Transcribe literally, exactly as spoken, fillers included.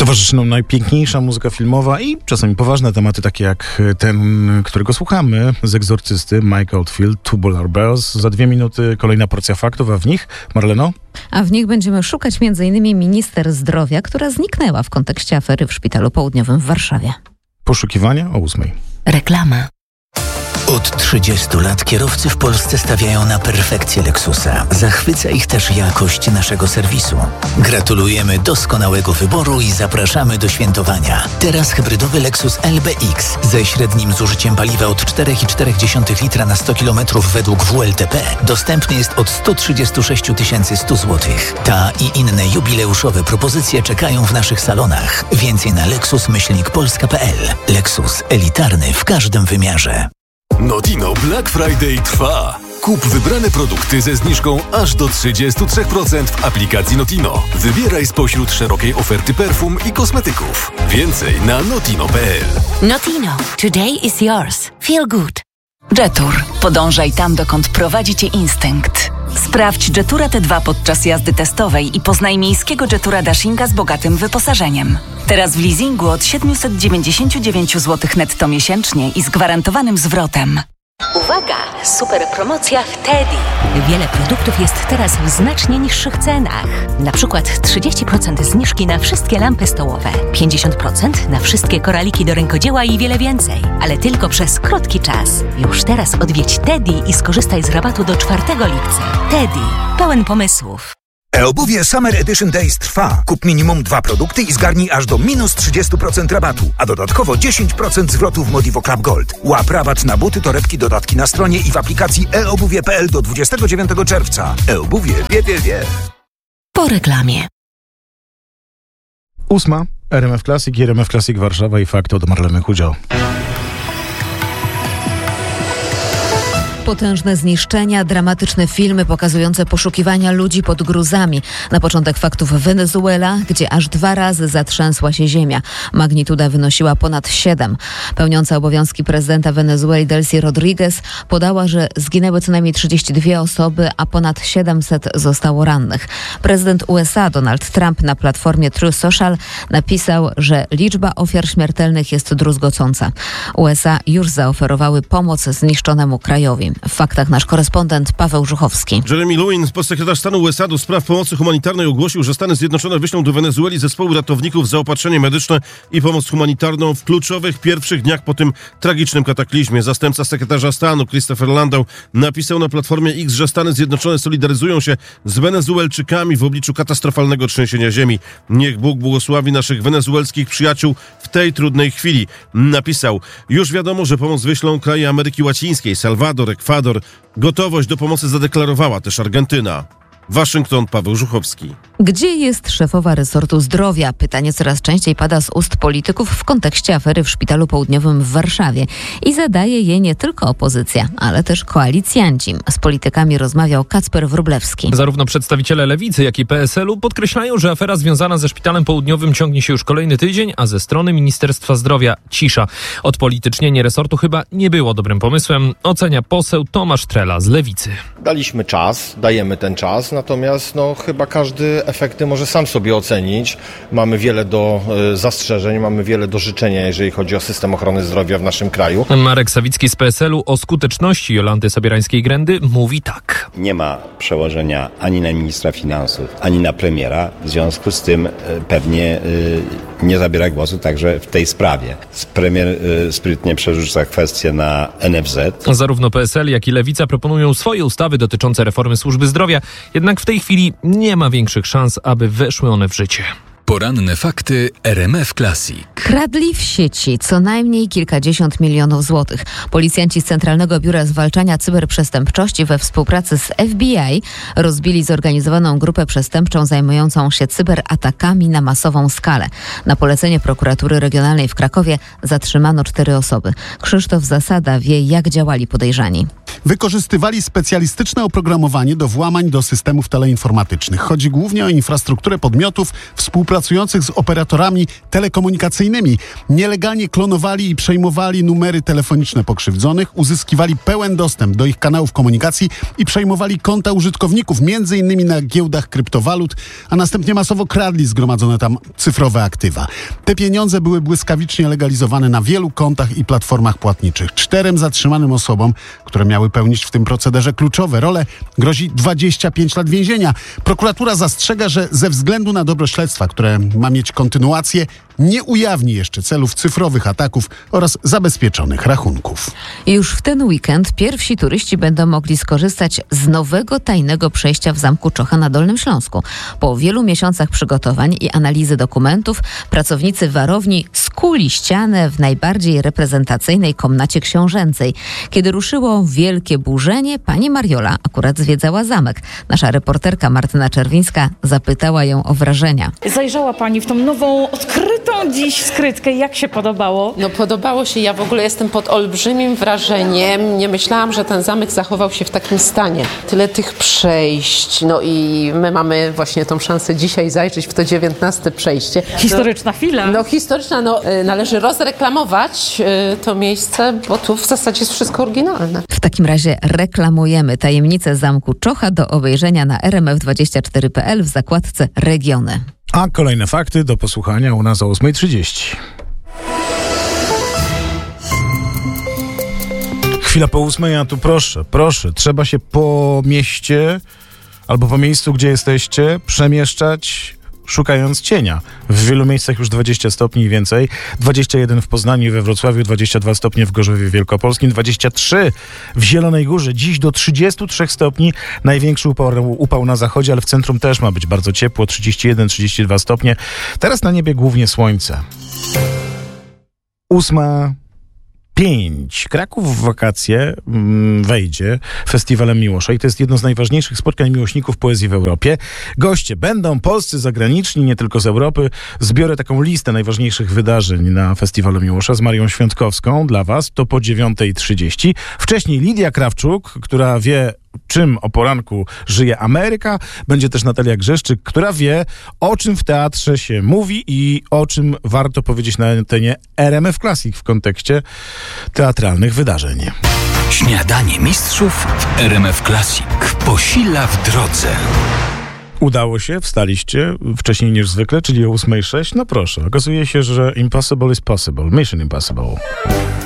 Towarzyszy nam najpiękniejsza muzyka filmowa i czasami poważne tematy, takie jak ten, którego słuchamy, z Egzorcysty, Mike Oldfield, Tubular Bells. Za dwie minuty kolejna porcja faktów, a w nich, Marleno? A w nich będziemy szukać między innymi minister zdrowia, która zniknęła w kontekście afery w Szpitalu Południowym w Warszawie. Poszukiwania o ósmej. Reklama. Od trzydziestu lat kierowcy w Polsce stawiają na perfekcję Lexusa. Zachwyca ich też jakość naszego serwisu. Gratulujemy doskonałego wyboru i zapraszamy do świętowania. Teraz hybrydowy Lexus L B X ze średnim zużyciem paliwa od cztery przecinek cztery litra na sto kilometrów według W L T P dostępny jest od sto trzydzieści sześć tysięcy sto złotych. Ta i inne jubileuszowe propozycje czekają w naszych salonach. Więcej na lexus myślnik polska kropka p l. Lexus elitarny w każdym wymiarze. Notino Black Friday trwa. Kup wybrane produkty ze zniżką aż do trzydzieści trzy procent w aplikacji Notino. Wybieraj spośród szerokiej oferty perfum i kosmetyków. Więcej na notino kropka p l. Notino. Today is yours. Feel good. Jetour. Podążaj tam, dokąd prowadzi cię instynkt. Sprawdź Jetura T dwa podczas jazdy testowej i poznaj miejskiego Jetura Dashinga z bogatym wyposażeniem. Teraz w leasingu od siedemset dziewięćdziesiąt dziewięć złotych netto miesięcznie i z gwarantowanym zwrotem. Uwaga! Super promocja w Teddy. Wiele produktów jest teraz w znacznie niższych cenach. Na przykład trzydzieści procent zniżki na wszystkie lampy stołowe, pięćdziesiąt procent na wszystkie koraliki do rękodzieła i wiele więcej. Ale tylko przez krótki czas. Już teraz odwiedź Teddy i skorzystaj z rabatu do czwartego lipca. Teddy. Pełen pomysłów. E-obuwie Summer Edition Days trwa. Kup minimum dwa produkty i zgarnij aż do minus trzydzieści procent rabatu, a dodatkowo dziesięć procent zwrotu w Modivo Club Gold. Łap rabat na buty, torebki, dodatki na stronie i w aplikacji e obuwie kropka p l do dwudziestego dziewiątego czerwca. E-obuwie wie, wie, wie. Po reklamie. Ósma, R M F Classic, R M F Classic Warszawa i fakty od Marleny Chudział. Potężne zniszczenia, dramatyczne filmy pokazujące poszukiwania ludzi pod gruzami. Na początek faktów Wenezuela, gdzie aż dwa razy zatrzęsła się ziemia. Magnituda wynosiła ponad siedem. Pełniąca obowiązki prezydenta Wenezueli Delcy Rodriguez podała, że zginęły co najmniej trzydzieści dwie osoby, a ponad siedemset zostało rannych. Prezydent U S A Donald Trump na platformie Truth Social napisał, że liczba ofiar śmiertelnych jest druzgocąca. U S A już zaoferowały pomoc zniszczonemu krajowi. W faktach nasz korespondent Paweł Żuchowski. Jeremy Lewin, podsekretarz stanu U S A do spraw pomocy humanitarnej, ogłosił, że Stany Zjednoczone wyślą do Wenezueli zespoły ratowników, zaopatrzenie medyczne i pomoc humanitarną w kluczowych pierwszych dniach po tym tragicznym kataklizmie. Zastępca sekretarza stanu Christopher Landau napisał na platformie X, że Stany Zjednoczone solidaryzują się z Wenezuelczykami w obliczu katastrofalnego trzęsienia ziemi. Niech Bóg błogosławi naszych wenezuelskich przyjaciół w tej trudnej chwili. Napisał, już wiadomo, że pomoc wyślą kraje Ameryki Łacińskiej, Salwador, Ekwador. Gotowość do pomocy zadeklarowała też Argentyna. Waszyngton, Paweł Żuchowski. Gdzie jest szefowa resortu zdrowia? Pytanie coraz częściej pada z ust polityków w kontekście afery w Szpitalu Południowym w Warszawie. I zadaje je nie tylko opozycja, ale też koalicjanci. Z politykami rozmawiał Kacper Wróblewski. Zarówno przedstawiciele Lewicy, jak i P S L u podkreślają, że afera związana ze Szpitalem Południowym ciągnie się już kolejny tydzień, a ze strony Ministerstwa Zdrowia cisza. Odpolitycznienie resortu chyba nie było dobrym pomysłem, ocenia poseł Tomasz Trela z Lewicy. Daliśmy czas, dajemy ten czas. Natomiast no, chyba każdy efekty może sam sobie ocenić. Mamy wiele do y, zastrzeżeń, mamy wiele do życzenia, jeżeli chodzi o system ochrony zdrowia w naszym kraju. Marek Sawicki z P S L u o skuteczności Jolanty Sobierańskiej-Grędy mówi tak. Nie ma przełożenia ani na ministra finansów, ani na premiera. W związku z tym y, pewnie y, nie zabiera głosu także w tej sprawie. Premier y, sprytnie przerzuca kwestię na N F Z. Zarówno P S L, jak i Lewica proponują swoje ustawy dotyczące reformy służby zdrowia. Jednak w tej chwili nie ma większych szans, aby weszły one w życie. Poranne fakty R M F Classic. Kradli w sieci co najmniej kilkadziesiąt milionów złotych. Policjanci z Centralnego Biura Zwalczania Cyberprzestępczości we współpracy z F B I rozbili zorganizowaną grupę przestępczą zajmującą się cyberatakami na masową skalę. Na polecenie prokuratury regionalnej w Krakowie zatrzymano cztery osoby. Krzysztof Zasada wie, jak działali podejrzani. Wykorzystywali specjalistyczne oprogramowanie do włamań do systemów teleinformatycznych. Chodzi głównie o infrastrukturę podmiotów współpracujących współpracujących z operatorami telekomunikacyjnymi. Nielegalnie klonowali i przejmowali numery telefoniczne pokrzywdzonych, uzyskiwali pełen dostęp do ich kanałów komunikacji i przejmowali konta użytkowników, między innymi na giełdach kryptowalut, a następnie masowo kradli zgromadzone tam cyfrowe aktywa. Te pieniądze były błyskawicznie legalizowane na wielu kontach i platformach płatniczych. Czterem zatrzymanym osobom, które miały pełnić w tym procederze kluczowe role, grozi dwadzieścia pięć lat więzienia. Prokuratura zastrzega, że ze względu na dobro śledztwa, które ma mieć kontynuację, nie ujawni jeszcze celów cyfrowych ataków oraz zabezpieczonych rachunków. Już w ten weekend pierwsi turyści będą mogli skorzystać z nowego tajnego przejścia w Zamku Czocha na Dolnym Śląsku. Po wielu miesiącach przygotowań i analizy dokumentów pracownicy warowni skuli ścianę w najbardziej reprezentacyjnej komnacie książęcej. Kiedy ruszyło wielkie burzenie, pani Mariola akurat zwiedzała zamek. Nasza reporterka Martyna Czerwińska zapytała ją o wrażenia. Zajrzała pani w tą nową, odkrytą dziś skrytkę. Jak się podobało? No podobało się. Ja w ogóle jestem pod olbrzymim wrażeniem. Nie myślałam, że ten zamek zachował się w takim stanie. Tyle tych przejść. No i my mamy właśnie tą szansę dzisiaj zajrzeć w to dziewiętnaste przejście. Historyczna no, chwila. No historyczna. No, należy rozreklamować to miejsce, bo tu w zasadzie jest wszystko oryginalne. W takim razie reklamujemy tajemnicę Zamku Czocha do obejrzenia na r m f dwadzieścia cztery kropka p l w zakładce Regiony. A kolejne fakty do posłuchania u nas o ósma trzydzieści. Chwila po ósmej, a tu proszę, proszę, trzeba się po mieście albo po miejscu, gdzie jesteście, przemieszczać szukając cienia. W wielu miejscach już dwadzieścia stopni i więcej. dwadzieścia jeden w Poznaniu i we Wrocławiu, dwadzieścia dwa stopnie w Gorzowie Wielkopolskim, dwadzieścia trzy w Zielonej Górze. Dziś do trzydziestu trzech stopni. Największy upał, upał na zachodzie, ale w centrum też ma być bardzo ciepło. trzydzieści jeden trzydzieści dwa stopnie. Teraz na niebie głównie słońce. Ósma pięć. Kraków w wakacje mm, wejdzie festiwalem Miłosza i to jest jedno z najważniejszych spotkań miłośników poezji w Europie. Goście będą polscy, zagraniczni, nie tylko z Europy. Zbiorę taką listę najważniejszych wydarzeń na festiwalu Miłosza z Marią Świątkowską dla was. To po dziewiąta trzydzieści. Wcześniej Lidia Krawczuk, która wie, czym o poranku żyje Ameryka. Będzie też Natalia Grzeszczyk, która wie, o czym w teatrze się mówi i o czym warto powiedzieć na antenie R M F Classic w kontekście teatralnych wydarzeń. Śniadanie mistrzów w R M F Classic. Posila w drodze. Udało się, wstaliście wcześniej niż zwykle, czyli o ósma sześć. No proszę, okazuje się, że impossible is possible. Mission impossible.